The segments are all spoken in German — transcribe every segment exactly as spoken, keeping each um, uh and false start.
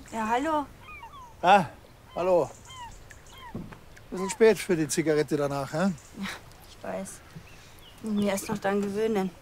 Ja, hallo. Ah, hallo. Bisschen spät für die Zigarette danach, hä? Ja, ich weiß. Muss mich erst noch dran gewöhnen.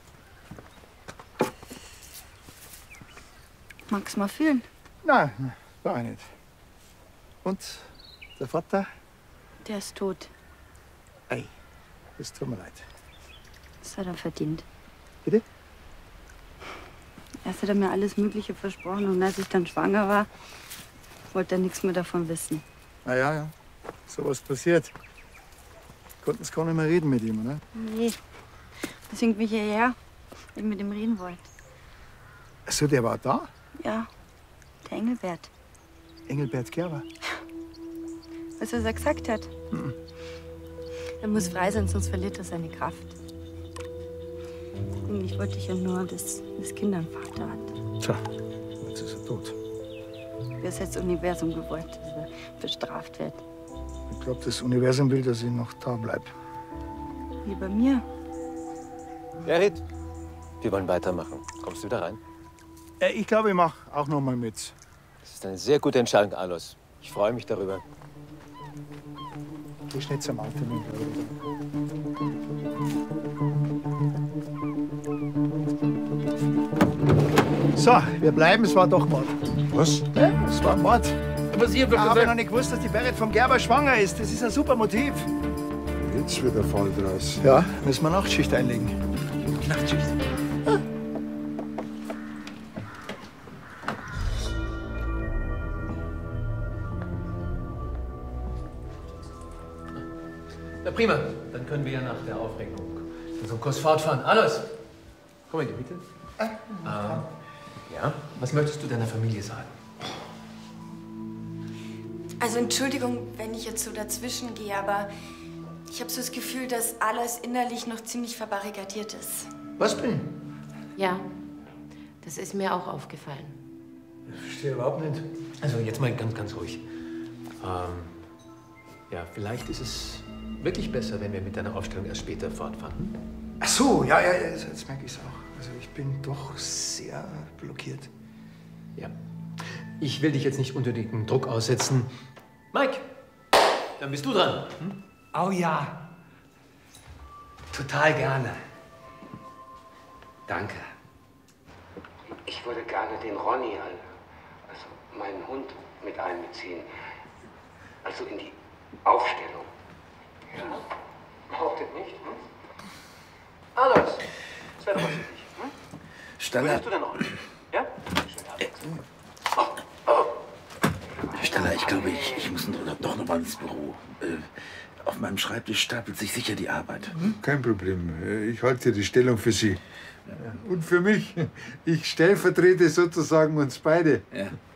Magst du mal fühlen? Nein, war ich nicht. Und der Vater? Der ist tot. Ei, das tut mir leid. Das hat er verdient. Bitte? Erst hat er mir alles Mögliche versprochen und als ich dann schwanger war, wollte er nichts mehr davon wissen. Na ja, ja. So was passiert. Konnten es gar nicht mehr reden mit ihm, oder? Nee. Deswegen bin ich hierher, wenn ich mit ihm reden wollte. Achso, der war da? Ja, der Engelbert. Engelbert Gerber? Weißt du, was er gesagt hat? Mhm. Er muss frei sein, sonst verliert er seine Kraft. Eigentlich wollte ich ja nur, dass das Kind einen Vater hat. Tja, jetzt ist er tot. Wer ist jetzt das Universum gewollt, dass er bestraft wird? Ich glaube, das Universum will, dass ich noch da bleib. Wie bei mir. Gerrit, wir wollen weitermachen. Kommst du wieder rein? Äh, ich glaube, ich mache auch noch mal mit. Das ist eine sehr gute Entscheidung, Alois. Ich freue mich darüber. Geh schnell zum Auto. So, wir bleiben. Es war doch Mord. Was? Ja, es war Mord. Aber Sie haben doch Ich habe gesagt... noch nicht gewusst, dass die Berit vom Gerber schwanger ist. Das ist ein super Motiv. Jetzt wird der Fall draus. Ja, müssen wir Nachtschicht einlegen. Nachtschicht? Na prima, dann können wir ja nach der Aufregung so einen Kurs fortfahren. Alois, komm in die Mitte. Ah, ähm, ja, was möchtest du deiner Familie sagen? Also Entschuldigung, wenn ich jetzt so dazwischen gehe, aber ich habe so das Gefühl, dass Alois innerlich noch ziemlich verbarrikadiert ist. Was bin Ja, das ist mir auch aufgefallen. ich? Ich verstehe überhaupt nicht. Also jetzt mal ganz, ganz ruhig. Ähm, ja, vielleicht ist es wirklich besser, wenn wir mit deiner Aufstellung erst später fortfahren. Ach so, ja, ja, ja, jetzt, jetzt merke ich es auch. Also ich bin doch sehr blockiert. Ja. Ich will dich jetzt nicht unnötigen Druck aussetzen. Mike, dann bist du dran. Hm? Oh ja. Total gerne. Danke. Ich würde gerne den Ronny, also meinen Hund, mit einbeziehen. Also in die Aufstellung. Ja? Behauptet nicht, hm? Alois, das wäre doch was für dich, hm? Staller. Würdest du denn Ronny? Ja? Herr Staller, ich glaube, ich, ich muss doch noch mal ins Büro. Äh, auf meinem Schreibtisch stapelt sich sicher die Arbeit. Kein Problem. Ich halte die Stellung für Sie. Und für mich. Ich stellvertrete sozusagen uns beide. Ja.